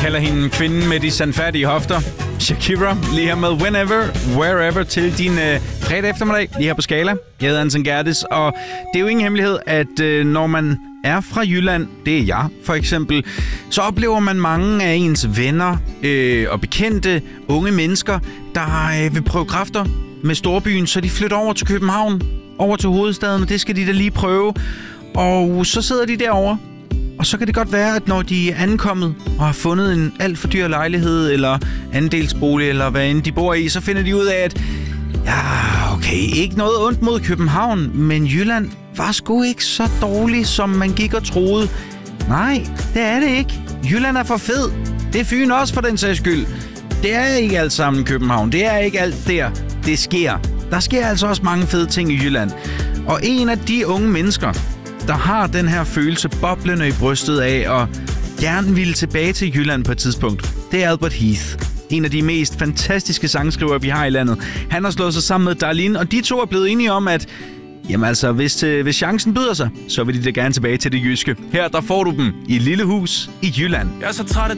kalder hende kvinden med de sandfærdige hofter. Shakira, lige her med Whenever, Wherever til din fredag eftermiddag, lige her på Skala. Jeg hedder Anton Gerdes, og det er jo ingen hemmelighed, at når man er fra Jylland, det er jeg for eksempel, så oplever man mange af ens venner og bekendte unge mennesker, der vil prøve kræfter med storbyen, så de flytter over til København, over til hovedstaden, og det skal de da lige prøve. Og så sidder de derovre, og så kan det godt være, at når de er ankommet og har fundet en alt for dyr lejlighed eller andelsbolig, eller hvad end de bor i, så finder de ud af, at ja, okay, ikke noget ondt mod København, men Jylland var sgu ikke så dårlig, som man gik og troede. Nej, det er det ikke. Jylland er for fed. Det er Fyn også for den sags skyld. Det er ikke alt sammen København. Det er ikke alt der, det sker. Der sker altså også mange fede ting i Jylland. Og en af de unge mennesker, der har den her følelse boblende i brystet af og gerne ville tilbage til Jylland på et tidspunkt, det er Albert Heath. En af de mest fantastiske sangskrivere, vi har i landet. Han har slået sig sammen med Darlene, og de to er blevet enige om, at jamen altså, hvis chancen byder sig, så vil de da gerne tilbage til det jyske. Her der får du dem i Lille Hus i Jylland. Jeg er så træt af